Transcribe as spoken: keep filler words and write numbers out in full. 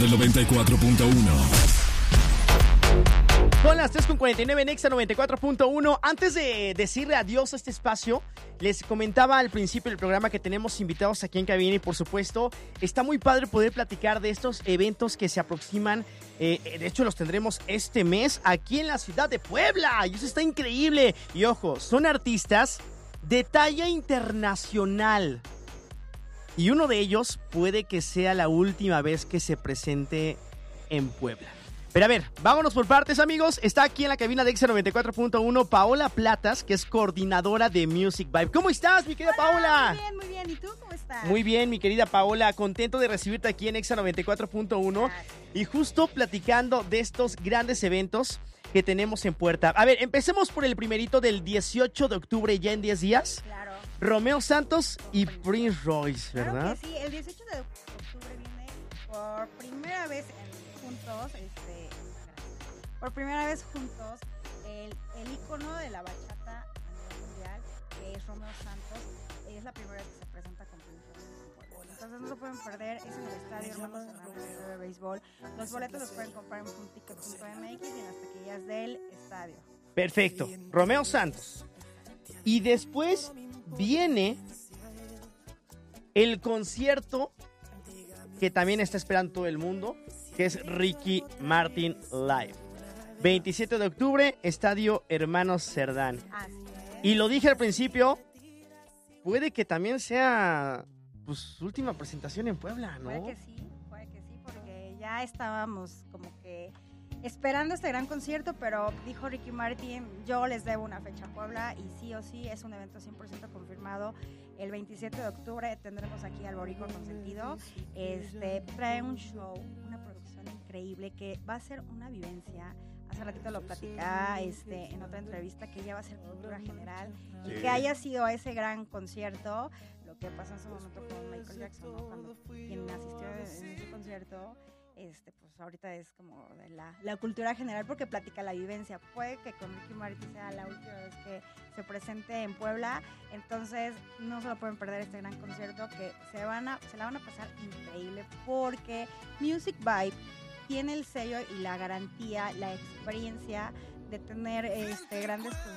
el noventa y cuatro punto uno. Son las tres con cuarenta y nueve en Exa noventa y cuatro punto uno. Antes de decirle adiós a este espacio, les comentaba al principio del programa que tenemos invitados aquí en cabina y por supuesto está muy padre poder platicar de estos eventos que se aproximan. Eh, de hecho los tendremos este mes aquí en la ciudad de Puebla y eso está increíble. Y ojo, son artistas de talla internacional y uno de ellos puede que sea la última vez que se presente en Puebla. Pero a ver, vámonos por partes, amigos. Está aquí en la cabina de Exa noventa y cuatro punto uno Paola Platas, que es coordinadora de Music Vibe. ¿Cómo estás, mi querida Hola, Paola? Muy bien, muy bien. ¿Y tú cómo estás? Muy bien, mi querida Paola. Contento de recibirte aquí en Exa noventa y cuatro punto uno. Y justo platicando de estos grandes eventos que tenemos en puerta. A ver, empecemos por el primerito del dieciocho de octubre, ya en diez días. Claro. Romeo Santos y Prince Royce, ¿verdad? Claro que sí. El dieciocho de octubre viene por primera vez en, juntos, este, por primera vez juntos, el, el ícono de la bachata a nivel mundial, que es Romeo Santos. Es la primera vez que se presenta con Prince Royce. Entonces no lo pueden perder, es en el estadio Hermanos Hernández de béisbol. Los boletos los pueden comprar en punticket punto m x y en las taquillas del estadio. Perfecto, Romeo Santos. Y después viene el concierto que también está esperando todo el mundo, que es Ricky Martin Live. veintisiete de octubre, Estadio Hermanos Cerdán. Así es. Y lo dije al principio, puede que también sea pues, su última presentación en Puebla, ¿no? Puede que sí, puede que sí, porque ya estábamos como que esperando este gran concierto, pero dijo Ricky Martin, yo les debo una fecha a Puebla y sí o sí es un evento cien por ciento confirmado. El veintisiete de octubre tendremos aquí al Boricua Consentido. Este, trae un show, una producción increíble que va a ser una vivencia. Hace ratito lo platicaba este, en otra entrevista que ya va a ser cultura general sí. Y que haya sido ese gran concierto, lo que pasó en su momento con Michael Jackson, ¿no? Cuando quien asistió en ese concierto, este, pues ahorita es como de la, la cultura general porque platica la vivencia. Puede que con Ricky Martin sea la última vez que se presente en Puebla, entonces no se lo pueden perder este gran concierto que se, van a, se la van a pasar increíble porque Music Vibe tiene el sello y la garantía, la experiencia de tener este, grandes